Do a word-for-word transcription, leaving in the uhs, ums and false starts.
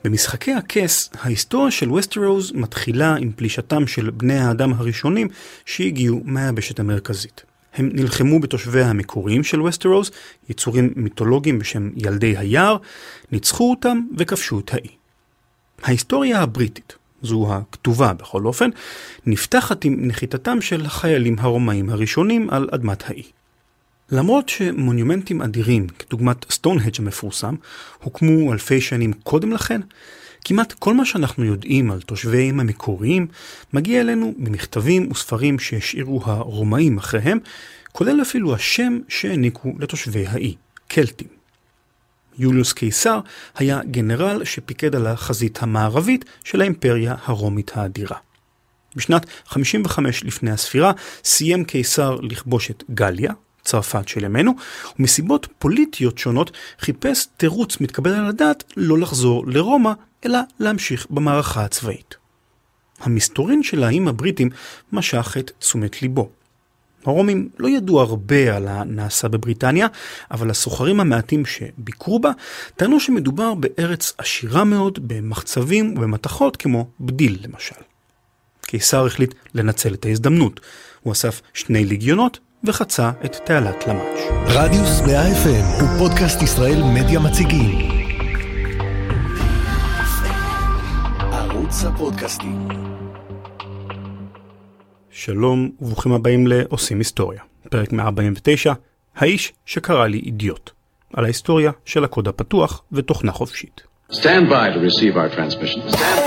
במשחקי הכס, ההיסטוריה של וסטרוס מתחילה עם פלישתם של בני האדם הראשונים שהגיעו מהיבשת המרכזית. הם נלחמו בתושבי המקוריים של וסטרוס, יצורים מיתולוגיים בשם ילדי היער, ניצחו אותם וכבשו את האי. ההיסטוריה הבריטית, זו הכתובה בכל אופן, נפתחת עם נחיתתם של החיילים הרומאים הראשונים על אדמת האי. למרות שמונומנטים אדירים, כדוגמת סטונהדג' המפורסם, הוקמו אלפי שנים קודם לכן, כמעט כל מה שאנחנו יודעים על תושביהם המקוריים מגיע אלינו במכתבים וספרים שהשאירו הרומאים אחריהם, כולל אפילו השם שהעניקו לתושבי האי, קלטים. יוליוס קיסר היה גנרל שפיקד על החזית המערבית של האימפריה הרומית האדירה. בשנת חמישים וחמש לפני הספירה סיים קיסר לכבוש את גליה, צרפת של ימינו, ומסיבות פוליטיות שונות חיפש תירוץ מתקבל על הדעת לא לחזור לרומא, אלא להמשיך במערכה הצבאית. המסתורין של האיים הבריטים משך את תשומת ליבו. הרומים לא ידעו הרבה על הנעשה בבריטניה, אבל הסוחרים המעטים שביקרו בה טענו שמדובר בארץ עשירה מאוד במחצבים ובמתכות כמו בדיל למשל. קיסר החליט לנצל את ההזדמנות. הוא אסף שני ליגיונות וחצה את תעלת למאץ'. רדיוס מאה אף אם הוא פודקאסט ישראל מדיה מציגים. ערוץ הפודקאסטים. שלום וברוכים הבאים לעושים היסטוריה. פרק מאה ארבעים ותשע, האיש שקרא לי אידיוט. על ההיסטוריה של הקוד הפתוח ותוכנה חופשית. Stand by to receive our transmission. Stand